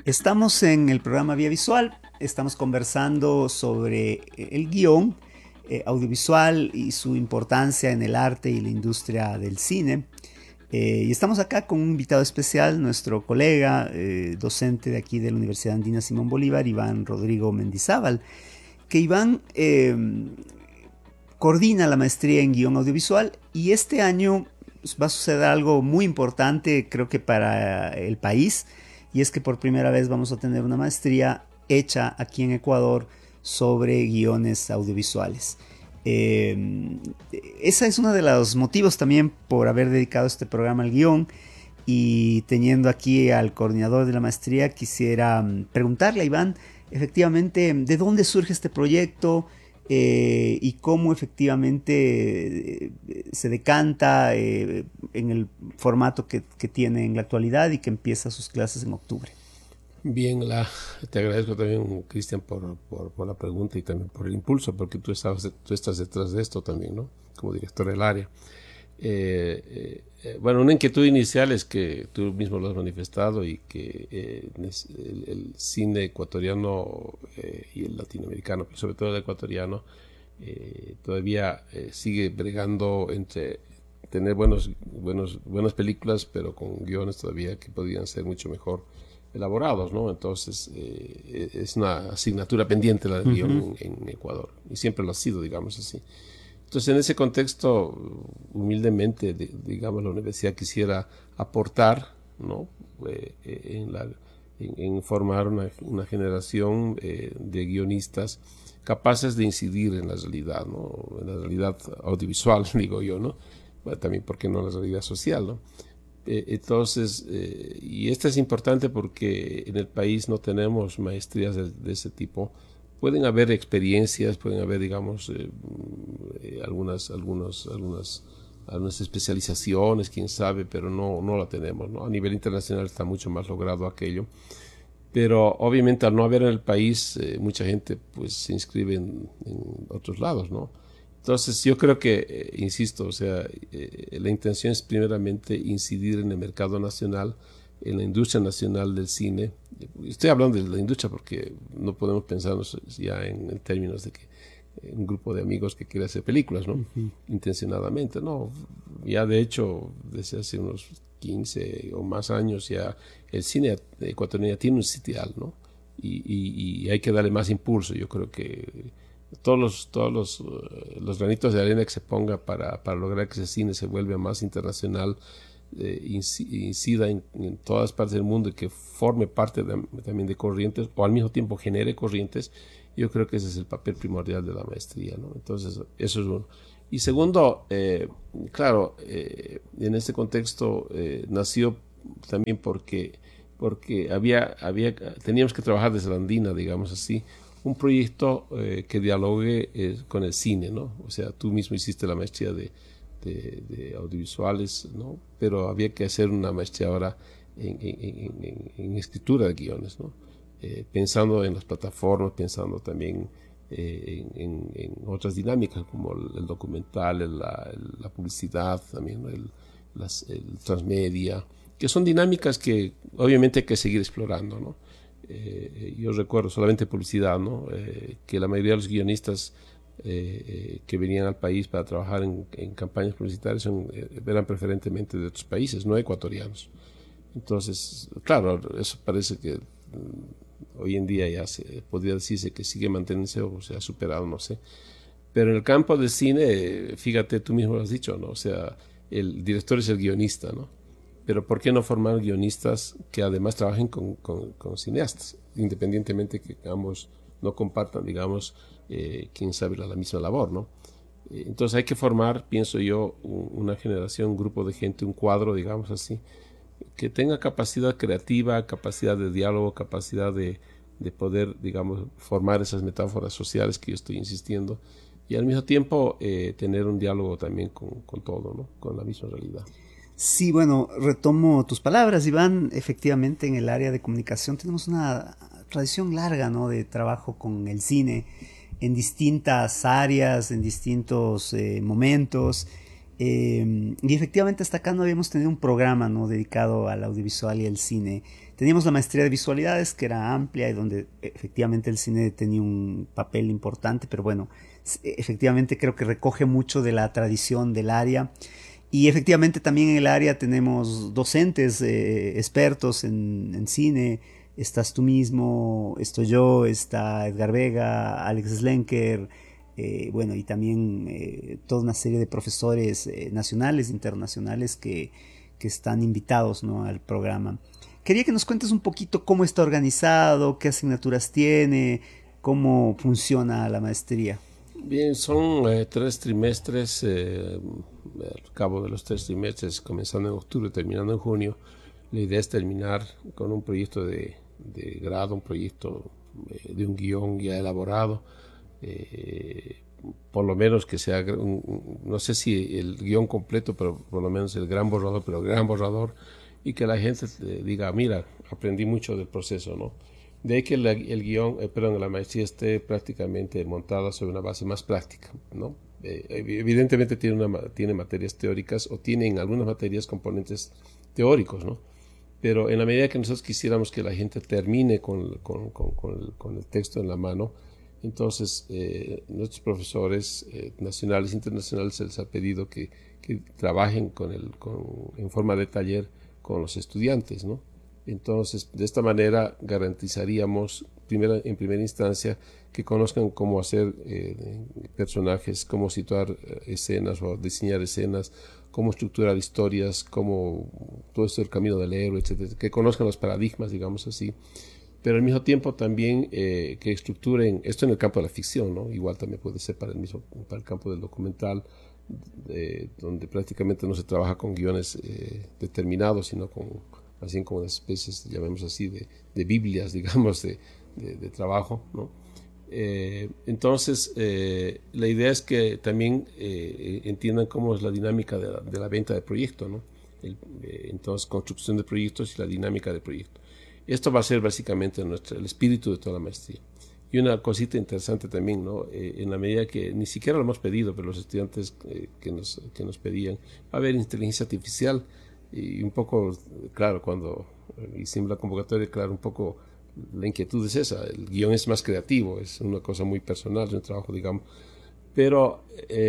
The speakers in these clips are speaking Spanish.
Estamos en el programa Vía Visual, estamos conversando sobre el guión audiovisual y su importancia en el arte y la industria del cine. Y estamos acá con un invitado especial, nuestro colega, docente de aquí de la Universidad Andina Simón Bolívar, Iván Rodrigo Mendizábal, que Iván coordina la maestría en guión audiovisual y este año va a suceder algo muy importante, creo que para el país, y es que por primera vez vamos a tener una maestría hecha aquí en Ecuador sobre guiones audiovisuales. Esa es uno de los motivos también por haber dedicado este programa al guión, y teniendo aquí al coordinador de la maestría quisiera preguntarle a Iván efectivamente de dónde surge este proyecto, y cómo efectivamente se decanta en el formato que tiene en la actualidad y que empieza sus clases en octubre. Bien, te agradezco también, Cristian, por la pregunta y también por el impulso, porque tú estás detrás de esto también, ¿no? Como director del área. Bueno, una inquietud inicial es que tú mismo lo has manifestado y que el cine ecuatoriano y el latinoamericano, pero sobre todo el ecuatoriano, todavía sigue bregando entre tener buenas películas, pero con guiones todavía que podrían ser mucho mejor elaborados, ¿no? Entonces es una asignatura pendiente la del guión en Ecuador, y siempre lo ha sido, digamos así. Entonces, en ese contexto, humildemente, digamos, la universidad quisiera aportar, ¿no? En formar una generación de guionistas capaces de incidir en la realidad, ¿no? En la realidad audiovisual, digo yo, ¿no? Bueno, también, ¿por qué no en la realidad social, ¿no? Entonces, y esto es importante porque en el país no tenemos maestrías de ese tipo. Pueden haber experiencias, pueden haber, digamos, algunas especializaciones, quién sabe, pero no la tenemos, ¿no? A nivel internacional está mucho más logrado aquello. Pero obviamente al no haber en el país, mucha gente pues se inscribe en otros lados, ¿no? Entonces yo creo que, insisto, o sea, la intención es primeramente incidir en el mercado nacional, en la industria nacional del cine. Estoy hablando de la industria porque no podemos pensarnos ya en términos de que un grupo de amigos que quiere hacer películas, ¿no? Intencionadamente, ¿no? Ya de hecho, desde hace unos 15 o más años ya el cine ecuatoriano tiene un sitial, ¿no? Y hay que darle más impulso. Yo creo que todos los granitos de arena que se ponga para lograr que ese cine se vuelva más internacional, incida en todas partes del mundo y que forme parte también de corrientes o al mismo tiempo genere corrientes. Yo creo que ese es el papel primordial de la maestría, ¿no? Entonces, eso es uno. Y segundo, claro, en este contexto nació también porque teníamos que trabajar desde la Andina, digamos así, un proyecto que dialogue con el cine, ¿no? O sea, tú mismo hiciste la maestría de audiovisuales, ¿no? Pero había que hacer una maestría ahora en escritura de guiones, ¿no? Pensando en las plataformas, pensando también en otras dinámicas como el documental, la publicidad, también, ¿no? el transmedia, que son dinámicas que obviamente hay que seguir explorando, ¿no? Yo recuerdo solamente publicidad, ¿no? Que la mayoría de los guionistas que venían al país para trabajar en campañas publicitarias eran preferentemente de otros países, no ecuatorianos. Entonces, claro, eso parece que hoy en día ya podría decirse que sigue manteniéndose o se ha superado, no sé. Pero en el campo del cine, fíjate, tú mismo lo has dicho, ¿no? O sea, el director es el guionista, ¿no? Pero ¿por qué no formar guionistas que además trabajen con cineastas, independientemente que ambos no compartan, digamos, quién sabe, la misma labor, ¿no? Entonces hay que formar, pienso yo, una generación, un grupo de gente, un cuadro, digamos así, que tenga capacidad creativa, capacidad de diálogo, capacidad de poder, digamos, formar esas metáforas sociales que yo estoy insistiendo, y al mismo tiempo tener un diálogo también con todo, ¿no? Con la misma realidad. Sí, bueno, retomo tus palabras, Iván. Efectivamente, en el área de comunicación tenemos una tradición larga, ¿no? De trabajo con el cine en distintas áreas, en distintos momentos. Y efectivamente hasta acá no habíamos tenido un programa, ¿no?, dedicado al audiovisual y al cine. Teníamos la maestría de visualidades, que era amplia y donde efectivamente el cine tenía un papel importante, pero bueno, efectivamente creo que recoge mucho de la tradición del área. Y efectivamente también en el área tenemos docentes expertos en cine. Estás tú mismo, estoy yo, está Edgar Vega, Alex Slenker, bueno, y también toda una serie de profesores nacionales, internacionales que están invitados, ¿no?, al programa. Quería que nos cuentes un poquito cómo está organizado, qué asignaturas tiene, cómo funciona la maestría. Bien, son 3 trimestres, al cabo de los 3 trimestres, comenzando en octubre, terminando en junio. La idea es terminar con un proyecto de grado, un proyecto de un guión ya elaborado, por lo menos que sea, no sé si el guión completo, pero por lo menos el gran borrador, pero gran borrador, y que la gente diga, mira, aprendí mucho del proceso, ¿no? De ahí que el guión, la maestría esté prácticamente montada sobre una base más práctica, ¿no? Evidentemente tiene materias teóricas o tiene en algunas materias componentes teóricos, ¿no? Pero en la medida que nosotros quisiéramos que la gente termine con el texto en la mano, entonces nuestros profesores nacionales e internacionales se les ha pedido que trabajen en forma de taller con los estudiantes, ¿no? Entonces, de esta manera garantizaríamos, en primera instancia, que conozcan cómo hacer personajes, cómo situar escenas o diseñar escenas, cómo estructurar historias, cómo todo esto del camino del héroe, etcétera, que conozcan los paradigmas, digamos así, pero al mismo tiempo también que estructuren esto en el campo de la ficción, ¿no? Igual también puede ser para el campo del documental, donde prácticamente no se trabaja con guiones determinados, sino así como unas especies, llamemos así, de Biblias, digamos, de trabajo, ¿no? Entonces, la idea es que también entiendan cómo es la dinámica de la venta de proyecto, ¿no? Entonces, construcción de proyectos y la dinámica de proyecto. Esto va a ser básicamente el espíritu de toda la maestría. Y una cosita interesante también, ¿no? En la medida que ni siquiera lo hemos pedido, pero los estudiantes que nos pedían, va a haber inteligencia artificial y un poco, claro, cuando hicimos la convocatoria, claro, un poco la inquietud es esa. El guión es más creativo, es una cosa muy personal, es un trabajo, digamos. Pero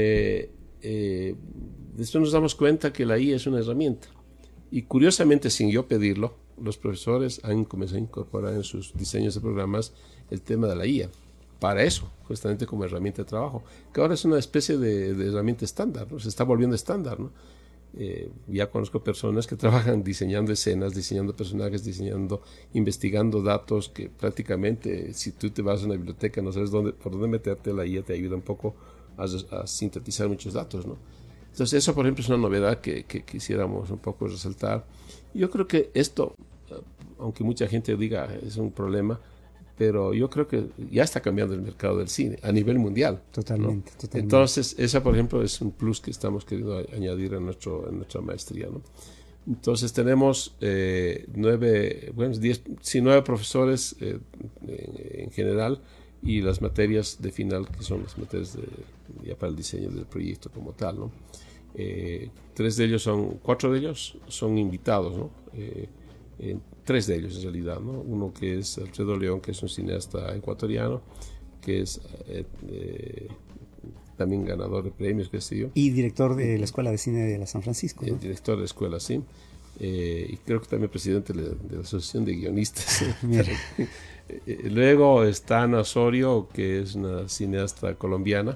después nos damos cuenta que la IA es una herramienta. Y curiosamente, sin yo pedirlo, los profesores han comenzado a incorporar en sus diseños de programas el tema de la IA. Para eso, justamente como herramienta de trabajo, que ahora es una especie de herramienta estándar, ¿no? Se está volviendo estándar, ¿no? Ya conozco personas que trabajan diseñando escenas, diseñando personajes, investigando datos, que prácticamente si tú te vas a una biblioteca no sabes por dónde meterte, la IA te ayuda un poco a sintetizar muchos datos, ¿no? Entonces eso, por ejemplo, es una novedad que quisiéramos un poco resaltar. Yo creo que esto, aunque mucha gente diga es un problema, pero yo creo que ya está cambiando el mercado del cine a nivel mundial. Totalmente, ¿no? totalmente. Entonces, esa, por ejemplo, es un plus que estamos queriendo añadir a nuestra maestría, ¿no? Entonces, tenemos 9 profesores en general, y las materias de final, que son las materias ya para el diseño del proyecto como tal, ¿no? 4 de ellos son invitados, ¿no? 3 de ellos en realidad, ¿no? Uno que es Alfredo León, que es un cineasta ecuatoriano, que es también ganador de premios, qué sé yo. Y director de la Escuela de Cine de la San Francisco, ¿no? Director de la escuela, sí. Y creo que también presidente de la Asociación de Guionistas. Luego está Ana Osorio, que es una cineasta colombiana.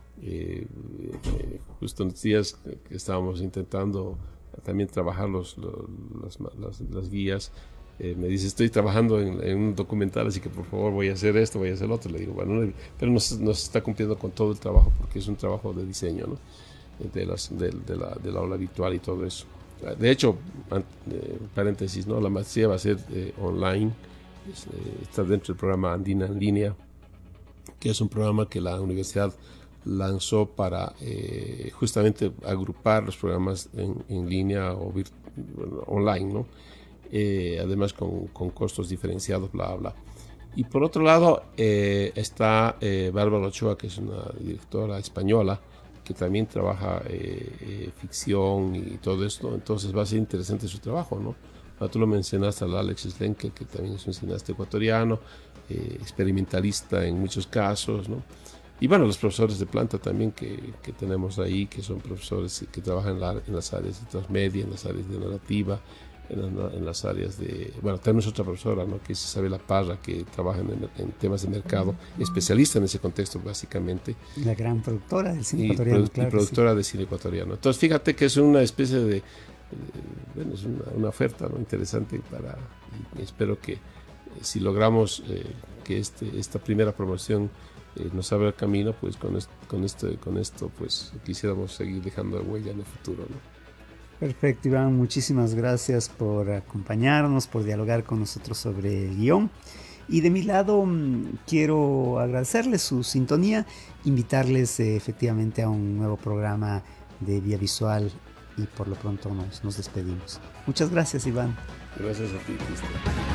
Justo en los días que estábamos intentando también trabajar las guías, me dice, estoy trabajando en un documental, así que por favor voy a hacer esto, voy a hacer lo otro. Le digo, bueno, pero nos está cumpliendo con todo el trabajo, porque es un trabajo de diseño, ¿no? De la aula virtual y todo eso. De hecho, paréntesis, ¿no? La maestría va a ser online, está dentro del programa Andina en Línea, que es un programa que la universidad lanzó para justamente agrupar los programas en línea o online, ¿no? Además con costos diferenciados, bla, bla. Y por otro lado está Bárbara Ochoa, que es una directora española, que también trabaja ficción y todo esto, entonces va a ser interesante su trabajo, ¿no? Tú lo mencionaste al Alex Slenker, que también es un cineasta ecuatoriano, experimentalista en muchos casos, ¿no? Y bueno, los profesores de planta también que tenemos ahí, que son profesores que trabajan en las áreas de transmedia, en las áreas de narrativa, en las áreas de... Bueno, tenemos otra profesora, ¿no?, que es Isabela Parra, que trabaja en temas de mercado, especialista en ese contexto básicamente. La gran productora del cine ecuatoriano, claro. Y productora de cine ecuatoriano. Entonces, fíjate que es una especie de... bueno, es una oferta, ¿no?, interesante y espero que si logramos que esta primera promoción nos abra el camino, pues con esto pues quisiéramos seguir dejando huella en el futuro, ¿no? Perfecto, Iván, muchísimas gracias por acompañarnos, por dialogar con nosotros sobre el guión. Y de mi lado quiero agradecerles su sintonía, invitarles efectivamente a un nuevo programa de Vía Visual y por lo pronto nos despedimos. Muchas gracias, Iván. Gracias a ti, Cristian.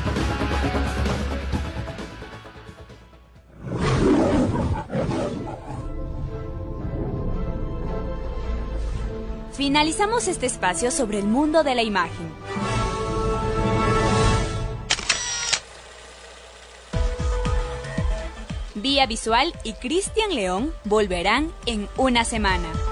Finalizamos este espacio sobre el mundo de la imagen. Vía Visual y Cristian León volverán en una semana.